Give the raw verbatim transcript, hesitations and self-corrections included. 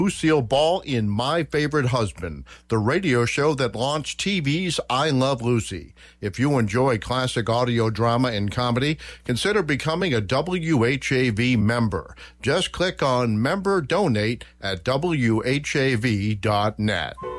Lucille Ball in My Favorite Husband, the radio show that launched T V's I Love Lucy. If you enjoy classic audio drama and comedy, consider becoming a W H A V member. Just click on Member Donate at W H A V dot net.